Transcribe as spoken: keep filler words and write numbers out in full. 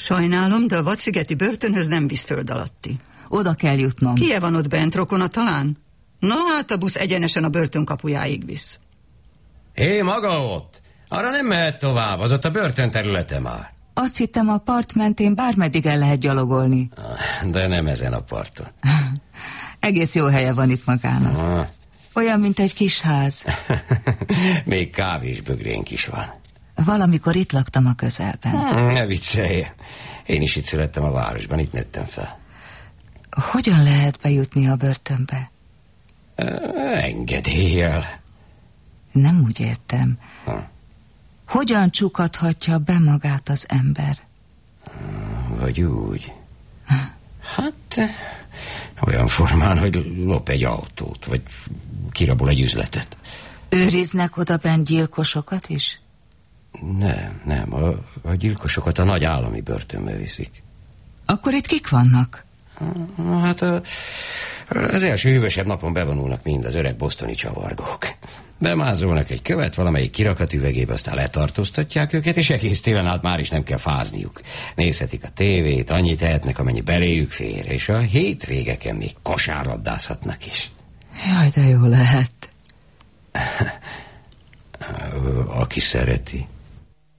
Sajnálom, de a vadszigeti börtönhöz nem visz föld alatti. Oda kell jutnom. Kie van ott bent, rokona talán? Na hát a busz egyenesen a börtön kapujáig visz. Hé, maga ott! Arra nem mehet tovább, az ott a börtön területe már. Azt hittem, a part mentén bármeddig el lehet gyalogolni. De nem ezen a parton. Egész jó helye van itt magának. Ah. Olyan, mint egy kis ház. Még kávésbögrénk is van. Valamikor itt laktam a közelben. Hmm, ne viccelj. Én is itt születtem a városban, itt nőttem fel. Hogyan lehet bejutni a börtönbe? Engedéllyel. Nem úgy értem. Ha. Hogyan csukadhatja be magát az ember? Vagy úgy. Hát, olyan formán, hogy lop egy autót, vagy kirabol egy üzletet. Őriznek oda bent gyilkosokat is? Nem, nem. A, a gyilkosokat a nagy állami börtönbe viszik. Akkor itt kik vannak? Hát a, az első hűvösebb napon bevonulnak mind az öreg bostoni csavargók. Bemázolnak egy követ valamelyik kirakatüvegébe, aztán letartóztatják őket, és egész télen át már is nem kell fázniuk. Nézhetik a tévét, annyit tehetnek, amennyi beléjük fér, és a hétvégeken még kosárlabdázhatnak is. Jaj, de jó lehet. Aki szereti.